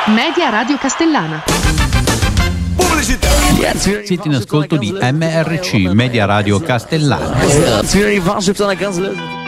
Media Radio Castellana. Pubblicità. Siete in ascolto di MRC, Media Radio Castellana. Signori,